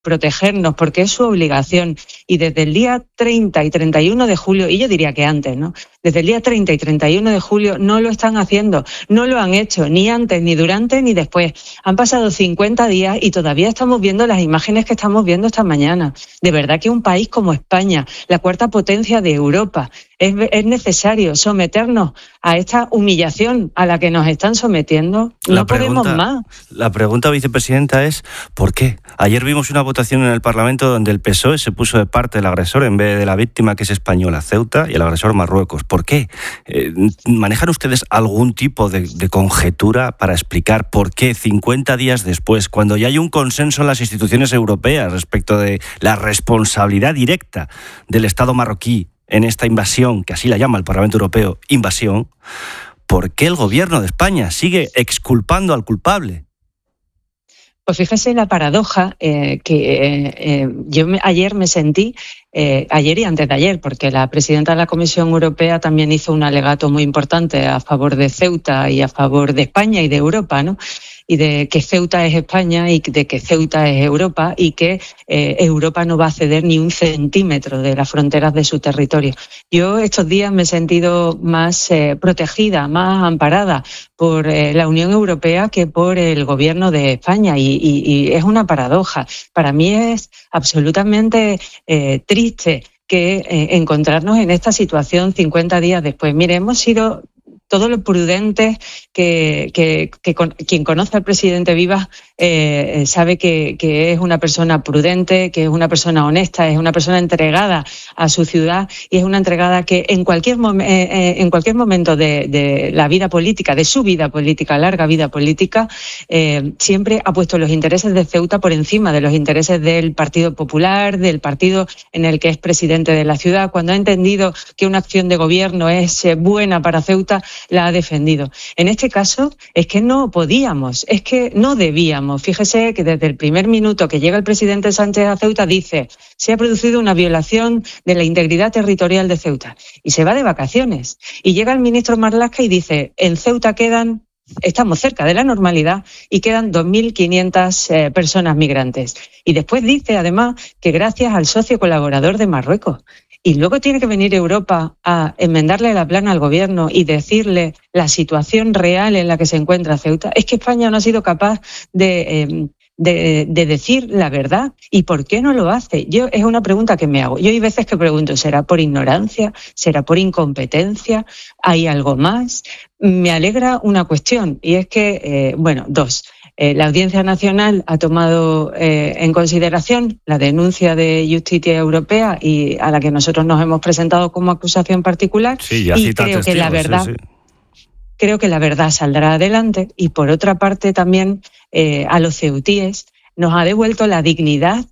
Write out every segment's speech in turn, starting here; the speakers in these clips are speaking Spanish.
protegernos, porque es su obligación. Y desde el día 30 y 31 de julio, y yo diría que antes, ¿no? Desde el día 30 y 31 de julio no lo están haciendo, no lo han hecho ni antes, ni durante, ni después. Han pasado 50 días y todavía estamos viendo las imágenes que estamos viendo esta mañana. De verdad que un país como España, la cuarta potencia de Europa, es necesario someternos a esta humillación a la que nos están sometiendo. No podemos más. La pregunta, vicepresidenta, es ¿por qué? Ayer vimos una votación en el Parlamento donde el PSOE se puso de parte del agresor en vez de la víctima, que es española, Ceuta, y el agresor Marruecos. ¿Por qué? ¿Manejan ustedes algún tipo de conjetura para explicar por qué 50 días después, cuando ya hay un consenso en las instituciones europeas respecto de la responsabilidad directa del Estado marroquí en esta invasión, que así la llama el Parlamento Europeo, invasión, ¿por qué el gobierno de España sigue exculpando al culpable? Pues fíjese la paradoja yo ayer me sentí, ayer y antes de ayer, porque la presidenta de la Comisión Europea también hizo un alegato muy importante a favor de Ceuta y a favor de España y de Europa, ¿no? Y de que Ceuta es España y de que Ceuta es Europa y que Europa no va a ceder ni un centímetro de las fronteras de su territorio. Yo estos días me he sentido más protegida, más amparada por la Unión Europea que por el gobierno de España y es una paradoja. Para mí es absolutamente triste que encontrarnos en esta situación 50 días después. Mire, hemos sido todo lo prudentes que quien conoce al presidente Vivas sabe que es una persona prudente, que es una persona honesta, es una persona entregada a su ciudad y es una entregada que en cualquier momento de la vida política, de su vida política, larga vida política, siempre ha puesto los intereses de Ceuta por encima de los intereses del Partido Popular, del partido en el que es presidente de la ciudad. Cuando ha entendido que una acción de gobierno es buena para Ceuta, la ha defendido. En este caso es que no podíamos, es que no debíamos. Fíjese que desde el primer minuto que llega el presidente Sánchez a Ceuta dice: se ha producido una violación de la integridad territorial de Ceuta, y se va de vacaciones. Y llega el ministro Marlaska y dice: en Ceuta estamos cerca de la normalidad y quedan 2.500 personas migrantes. Y después dice además que gracias al socio colaborador de Marruecos. Y luego tiene que venir Europa a enmendarle la plana al gobierno y decirle la situación real en la que se encuentra Ceuta. Es que España no ha sido capaz de decir la verdad. ¿Y por qué no lo hace? Es una pregunta que me hago. Yo hay veces que pregunto, ¿será por ignorancia? ¿Será por incompetencia? ¿Hay algo más? Me alegra una cuestión, y es que, dos. La Audiencia Nacional ha tomado en consideración la denuncia de Justicia Europea y a la que nosotros nos hemos presentado como acusación particular. Sí, ya y creo que la verdad, creo que la verdad saldrá adelante. Y por otra parte también a los ceutíes nos han devuelto la dignidad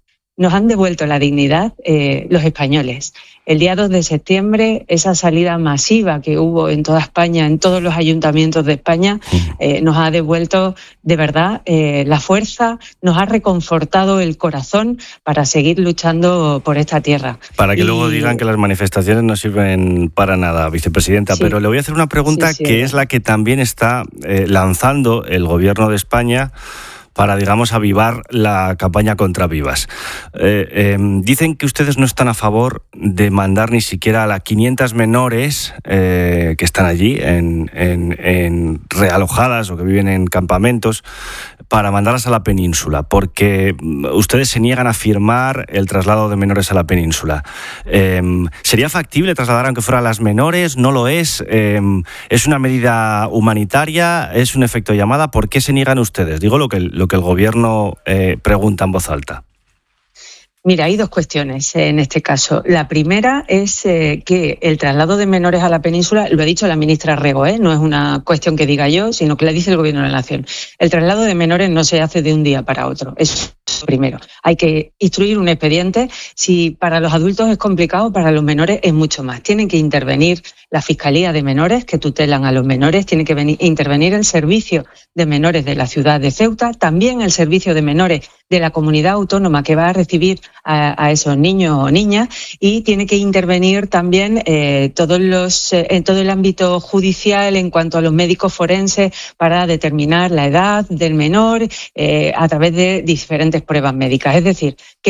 los españoles. El día 2 de septiembre, esa salida masiva que hubo en toda España, en todos los ayuntamientos de España, nos ha devuelto de verdad la fuerza, nos ha reconfortado el corazón para seguir luchando por esta tierra. Para que luego digan que las manifestaciones no sirven para nada, vicepresidenta. Sí. Pero le voy a hacer una pregunta que es la que también está lanzando el gobierno de España para, digamos, avivar la campaña contra Vivas. Dicen que ustedes no están a favor de mandar ni siquiera a las 500 menores que están allí, en realojadas o que viven en campamentos, para mandarlas a la península, porque ustedes se niegan a firmar el traslado de menores a la península. ¿Sería factible trasladar aunque fuera a las menores? ¿No lo es? ¿Es una medida humanitaria? ¿Es un efecto llamada? ¿Por qué se niegan ustedes? Digo lo que el gobierno pregunta en voz alta. Mira, hay dos cuestiones en este caso. La primera es que el traslado de menores a la península, lo ha dicho la ministra Rego, no es una cuestión que diga yo, sino que la dice el Gobierno de la Nación. El traslado de menores no se hace de un día para otro. Eso primero. Hay que instruir un expediente. Si para los adultos es complicado, para los menores es mucho más. Tienen que intervenir la Fiscalía de Menores, que tutelan a los menores. Tiene que intervenir el Servicio de Menores de la ciudad de Ceuta. También el Servicio de Menores de la comunidad autónoma que va a recibir a esos niños o niñas. Y tiene que intervenir también en todo el ámbito judicial en cuanto a los médicos forenses para determinar la edad del menor a través de diferentes pruebas médicas. Es decir, que